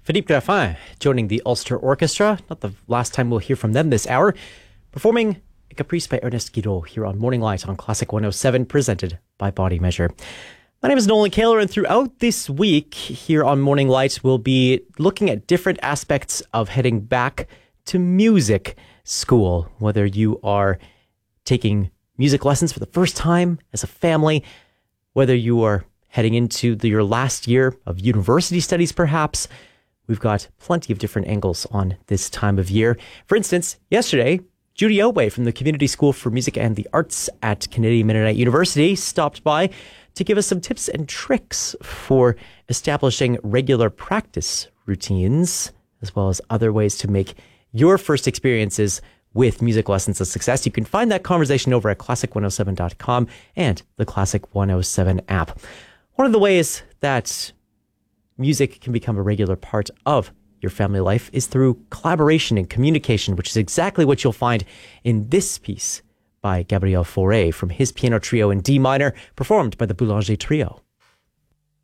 Philippe Graffin joining the Ulster Orchestra. Not the last time we'll hear from them this hour. Performing a caprice by Ernest Guiraud here on Morning Light on Classic 107, presented by Body Measure. My name is Nolan Kaler, and throughout this week here on Morning Light, we'll be looking at different aspects of heading back to music school. Whether you are taking music lessons for the first time as a family, whether you are heading into your last year of university studies perhaps, we've got plenty of different angles on this time of year. For instance, yesterday, Judy Otway from the Community School for Music and the Arts at Canadian Mennonite University stopped by to give us some tips and tricks for establishing regular practice routines, as well as other ways to make your first experiences with music lessons a success. You can find that conversation over at classic107.com and the Classic 107 app. One of the ways that music can become a regular part of your family life is through collaboration and communication, which is exactly what you'll find in this piece by Gabriel Fauré from his piano trio in D minor, performed by the Boulanger Trio.